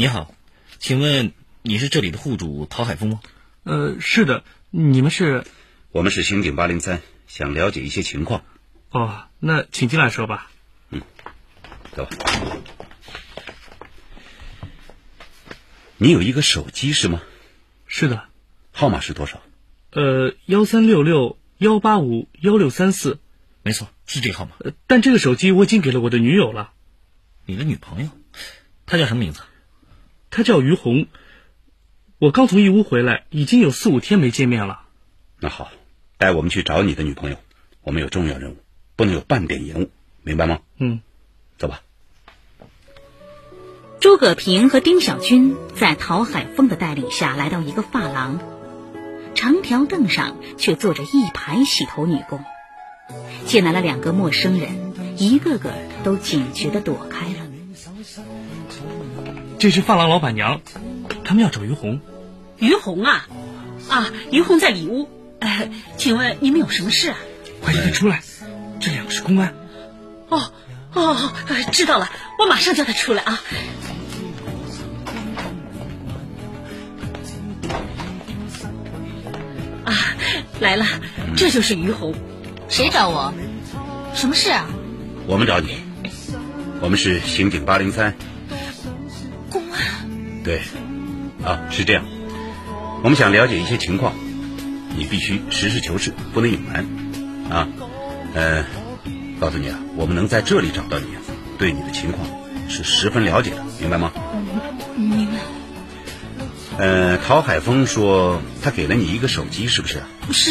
你好，请问你是这里的户主陶海峰吗？ 是的，你们是？ 我们是刑警803，想了解一些情况。 哦，那请进来说吧。 走吧。你有一个手机是吗？ 是的。 号码是多少 ？1366-185-1634。 没错，是这个号码。 但这个手机我已经给了我的女友了。 你的女朋友？她叫什么名字？ 她叫于红。我刚从义乌回来，已经有4-5天没见面了。 那好，带我们去找你的女朋友，我们有重要任务，不能有半点延误，明白吗？走吧。 诸葛平和丁小军在陶海峰的带领下来到一个发廊，长条凳上却坐着一排洗头女工。进来了2个陌生人，一个个都警觉地躲开了。 这是发廊老板娘，他们要找于红。 于红啊？于红在里屋。请问你们有什么事啊？ 快点出来，这2个是公安。 知道了，我马上叫他出来啊。来了，这就是于红。 谁找我？什么事啊？ 我们找你，我们是刑警803。 公安？ 对，是这样，我们想了解一些情况，你必须实事求是，不能隐瞒。告诉你啊，我们能在这里找到你，对你的情况是十分了解的，明白吗？ 明白。 陶海峰说他给了你一个手机，是不是？ 是。